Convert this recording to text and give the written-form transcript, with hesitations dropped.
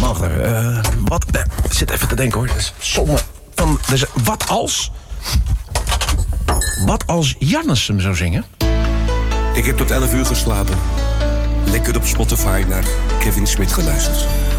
Wacht even. Ik zit even te denken hoor. Somme van... Dus, wat als Jannes hem zou zingen? Ik heb tot 11 uur geslapen. Lekker op Spotify naar Kevin Smith geluisterd.